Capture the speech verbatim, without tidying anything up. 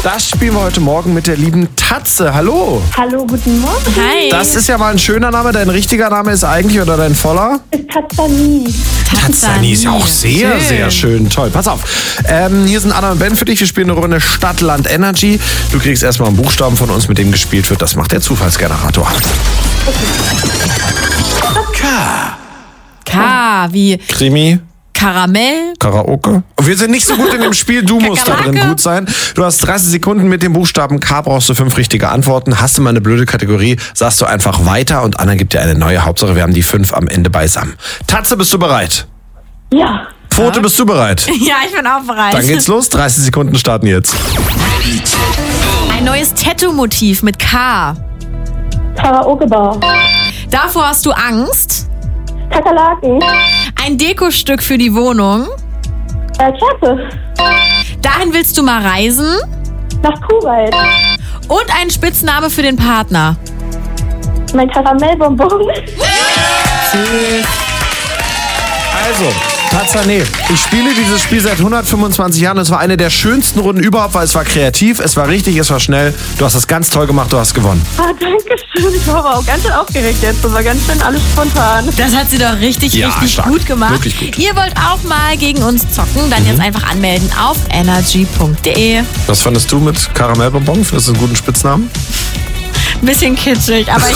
Das spielen wir heute Morgen mit der lieben Tatze. Hallo. Hallo, guten Morgen. Hi. Das ist ja mal ein schöner Name. Dein richtiger Name ist eigentlich oder dein voller? Ist Tazzani. Tazzani ist ja auch sehr, Schön. sehr schön. Toll. Pass auf. Ähm, hier sind Anna und Ben für dich. Wir spielen eine Runde Stadt, Land, Energy. Du kriegst erstmal einen Buchstaben von uns, mit dem gespielt wird. Das macht der Zufallsgenerator. K. K wie Krimi. Karamell. Karaoke. Wir sind nicht so gut in dem Spiel, du musst da drin gut sein. Du hast dreißig Sekunden mit dem Buchstaben K, brauchst du fünf richtige Antworten. Hast du mal eine blöde Kategorie, sagst du einfach weiter und Anna gibt dir eine neue. Hauptsache, wir haben die fünf am Ende beisammen. Tatze, bist du bereit? Ja. Pfote, bist du bereit? Ja, ich bin auch bereit. Dann geht's los, dreißig Sekunden starten jetzt. Ein neues Tattoo-Motiv mit K. Karaoke-Bar. Davor hast du Angst. Kakerlaken. Ein Dekostück für die Wohnung. Äh, Kerze. Dahin willst du mal reisen. Nach Kuwait. Und ein Spitzname für den Partner. Mein Karamellbonbon. Also, Tazzane, ich spiele dieses Spiel seit hundertfünfundzwanzig Jahren. Es war eine der schönsten Runden überhaupt, weil es war kreativ, es war richtig, es war schnell. Du hast das ganz toll gemacht, du hast gewonnen. Ah, danke schön. Ich war aber auch ganz schön aufgeregt jetzt. Das war ganz schön alles spontan. Das hat sie doch richtig, Ja, richtig stark. gut gemacht. Wirklich gut. Ihr wollt auch mal gegen uns zocken? Dann jetzt einfach anmelden auf energy punkt de. Was fandest du mit Karamellbonbon? Findest du einen guten Spitznamen? Ein bisschen kitschig, aber